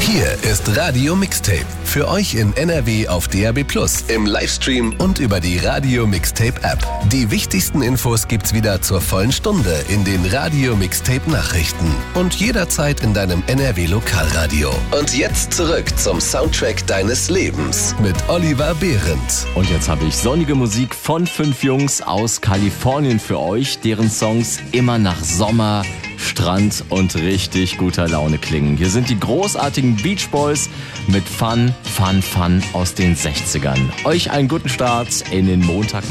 Hier ist Radio Mixtape. Für euch in NRW auf DAB+, im Livestream und über die Radio Mixtape App. Die wichtigsten Infos gibt's wieder zur vollen Stunde in den Radio Mixtape Nachrichten und jederzeit in deinem NRW Lokalradio. Und jetzt zurück zum Soundtrack deines Lebens mit Oliver Behrendt. Und jetzt habe ich sonnige Musik von 5 Jungs aus Kalifornien für euch, deren Songs immer nach Sommer, Strand und richtig guter Laune klingen. Hier sind die großartigen Beach Boys mit Fun, Fun, Fun aus den 60ern. Euch einen guten Start in den Montag.